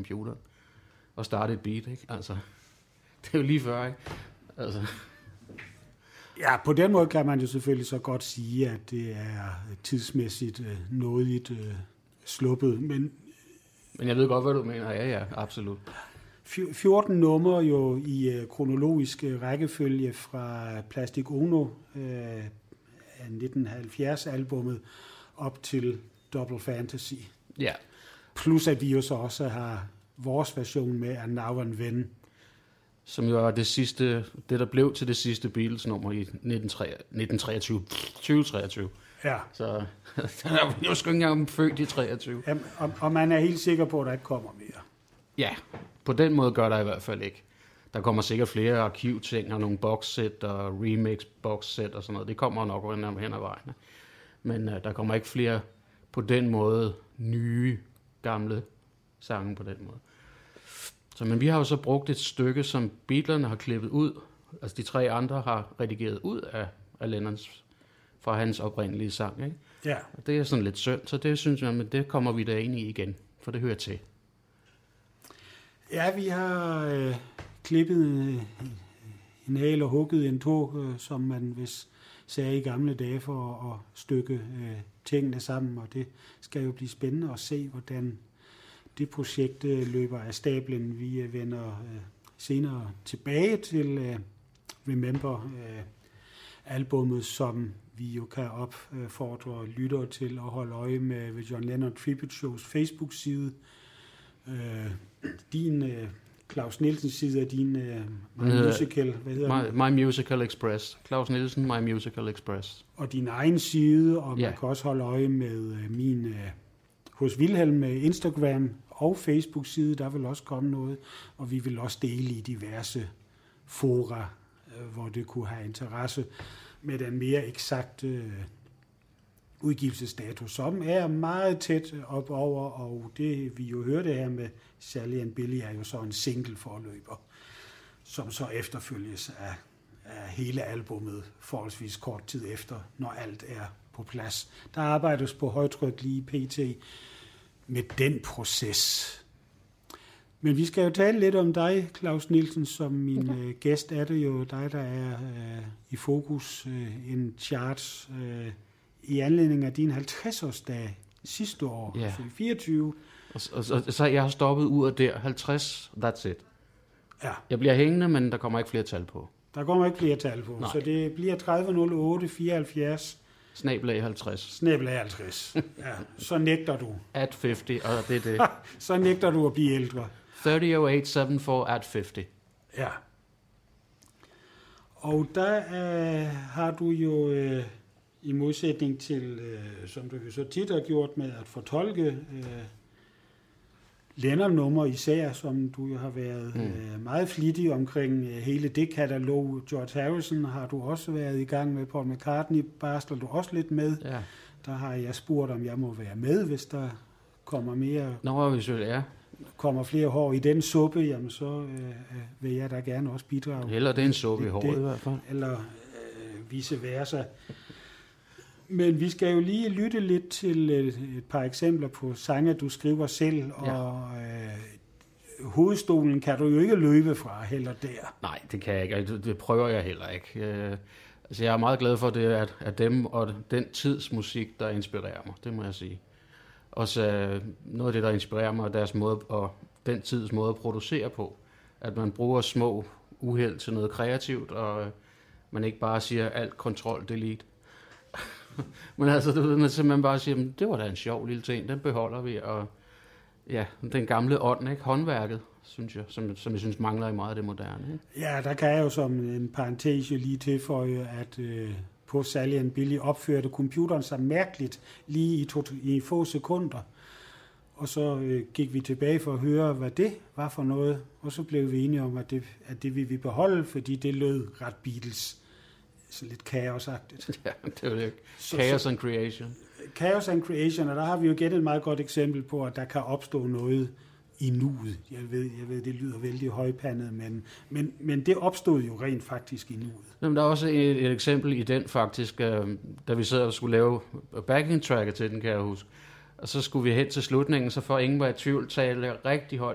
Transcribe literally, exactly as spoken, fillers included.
computeren og starte et beat, ikke? Altså, det er jo lige før, ikke? Altså. Ja, på den måde kan man jo selvfølgelig så godt sige, at det er tidsmæssigt øh, nådigt øh, sluppet, men... Men jeg ved godt, hvad du mener. Ja, ja, absolut. fjorten numre jo i øh, kronologisk øh, rækkefølge fra Plastic Ono øh, af nitten halvfjerds-albummet op til Double Fantasy. Ja. Plus at vi jo så også har vores version med af Now and Then. Som jo er det sidste, det der blev til det sidste Beatles-nummer i nitten treogtyve. tyve treogtyve. Ja. Så der er vi jo sgu ikke engang født i treogtyve. Jamen, og, og man er helt sikker på, at der ikke kommer mere. Ja, på den måde gør der i hvert fald ikke. Der kommer sikkert flere arkivting og nogle boxsæt og remix boxsæt og sådan noget. Det kommer nok hen ad vejen. Men uh, der kommer ikke flere på den måde nye, gamle sange på den måde. Så, men vi har jo så brugt et stykke, som Beatlerne har klippet ud. Altså de tre andre har redigeret ud af, af Lennons, fra hans oprindelige sang. Ikke? Ja. Og det er sådan lidt synd, så det synes jeg, men det kommer vi da ind i igen, for det hører til. Ja, vi har øh, klippet øh, en hal og hugget en tog, øh, som man hvis sagde i gamle dage for at stykke øh, tingene sammen, og det skal jo blive spændende at se, hvordan det projekt øh, løber af stablen. Vi øh, vender øh, senere tilbage til øh, Remember øh, albummet, som vi jo kan opfordre lyttere til at holde øje med ved John Lennon Tribute Shows Facebook-side. Øh, din øh, Claus Nielsens side af din øh, My Musical, hvad hedder My, My Musical Express. Claus Nielsen, My Musical Express. Og din egen side, og ja. Man kan også holde øje med øh, min øh, hos Wilhelm Instagram og Facebook-side, der vil også komme noget, og vi vil også dele i diverse fora, øh, hvor det kunne have interesse med den mere eksakte øh, udgivelsesdato, som er meget tæt op over, og det vi jo hørte her med Sally and Billy er jo så en single forløber, som så efterfølges af, af hele albummet forholdsvis kort tid efter, når alt er på plads. Der arbejdes på højtryk lige pt. Med den proces. Men vi skal jo tale lidt om dig, Claus Nielsen, som min okay. øh, gæst er det jo dig, der er øh, i fokus øh, en charts øh, i anledning af din halvtreds-årsdag sidste år, ja. altså fireogtyve. Og, og, og så jeg har stoppet ud af der halvtreds, that's it. Ja. Jeg bliver hængende, men der kommer ikke flere tal på. Der kommer ikke flere tal på, Nej. så det bliver tredive nul otte fireoghalvfjerds. Snabelag halvtreds. Snabelag halvtreds. Ja, så nægter du. At halvtreds, og det er det. Så nægter du at blive ældre. tre nul otte syv fire at halvtreds. Ja. Og der øh, har du jo øh, i modsætning til, øh, som du så tit har gjort med at fortolke øh, Lennon-nummer især, som du jo har været mm. øh, meget flittig omkring øh, hele det katalog. George Harrison har du også været i gang med. Paul McCartney barsler du også lidt med. Ja. Der har jeg spurgt, om jeg må være med, hvis der kommer mere... Nå, hvis det er. kommer flere hår i den suppe, jamen så øh, vil jeg da gerne også bidrage. Heller det er en suppe i håret i hvert fald. Eller øh, vice versa. Men vi skal jo lige lytte lidt til et, et par eksempler på sange, du skriver selv, og øh, hovedstolen kan du jo ikke løbe fra heller der. Nej, det kan jeg ikke, det, det prøver jeg heller ikke. Øh, altså jeg er meget glad for det, at, at dem og den tids musik, der inspirerer mig, det må jeg sige. Også øh, noget af det, der inspirerer mig, er deres måde, og den tids måde at producere på. At man bruger små uheld til noget kreativt, og øh, man ikke bare siger alt kontrol, delete. Men altså, du ved, man simpelthen bare siger, det var da en sjov lille ting, den beholder vi, og ja, den gamle ånd, ikke? Håndværket, synes jeg, som, som jeg synes mangler i meget af det moderne. Ikke? Ja, der kan jeg jo som en parentes lige tilføje, at øh, på Sally and Billy opførte computeren sig mærkeligt lige i, to, i få sekunder, og så øh, gik vi tilbage for at høre, hvad det var for noget, og så blev vi enige om, at det, at det ville vi beholde, fordi det lød ret Beatles. Så lidt kaosagtigt. Ja, det er det. Chaos and creation. Chaos and creation, og der har vi jo gættet et meget godt eksempel på, at der kan opstå noget i nuet. Jeg ved, jeg ved det lyder vældig højpandet, men, men, men det opstod jo rent faktisk i nuet. Jamen, der er også et, et eksempel i den faktisk, da vi sad og skulle lave backing tracket til den, kan jeg huske. Og så skulle vi hen til slutningen, så for ingen var i tvivl, tale rigtig højt